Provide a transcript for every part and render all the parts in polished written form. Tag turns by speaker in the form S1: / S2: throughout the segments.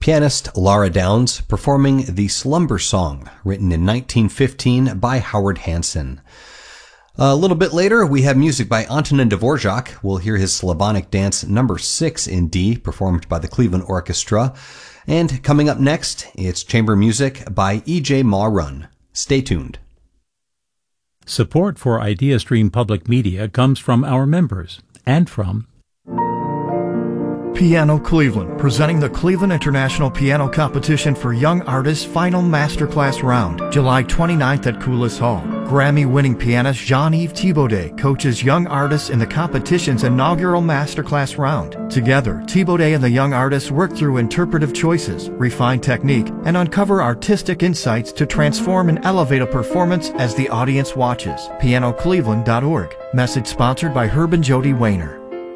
S1: Pianist Lara Downs performing The Slumber Song, written in 1915 by Howard Hanson. A little bit later, we have music by Antonin Dvorak. We'll hear his Slavonic Dance No. 6 in D, performed by the Cleveland Orchestra. And coming up next, it's chamber music by E.J. Maughron. Stay tuned.
S2: Support for IdeaStream Public Media comes from our members and from
S3: Piano Cleveland, presenting the Cleveland International Piano Competition for Young Artists Final Masterclass Round, July 29th at Coulis Hall. Grammy-winning pianist Jean-Yves Thibaudet coaches young artists in the competition's inaugural Masterclass Round. Together, Thibaudet and the young artists work through interpretive choices, refine technique, and uncover artistic insights to transform and elevate a performance as the audience watches. PianoCleveland.org. Message sponsored by Herb and Jody Wayner.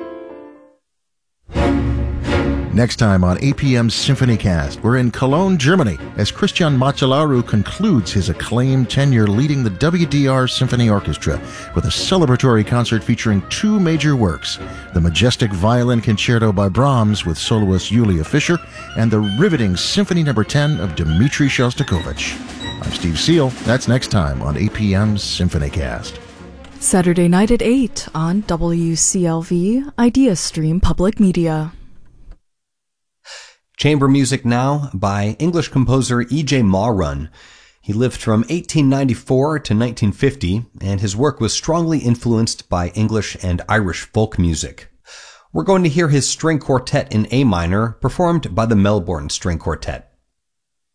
S4: Next time on APM's SymphonyCast, we're in Cologne, Germany, as Christian Macellaro concludes his acclaimed tenure leading the WDR Symphony Orchestra with a celebratory concert featuring two major works, the majestic Violin Concerto by Brahms with soloist Julia Fischer, and the riveting Symphony No. 10 of Dmitri Shostakovich. I'm Steve Seal. That's next time on APM's SymphonyCast.
S5: Saturday night at 8 on WCLV, IdeaStream Public Media.
S1: Chamber music now by English composer E.J. Maughron. He lived from 1894 to 1950, and his work was strongly influenced by English and Irish folk music. We're going to hear his string quartet in A minor, performed by the Melbourne String Quartet.